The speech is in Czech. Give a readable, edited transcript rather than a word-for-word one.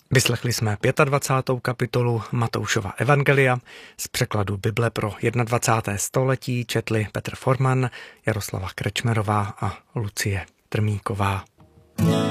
Vyslechli jsme 25. kapitolu Matoušova evangelia. Z překladu Bible pro 21. století četli Petr Forman, Jaroslava Krečmerová a Lucie Trmíková.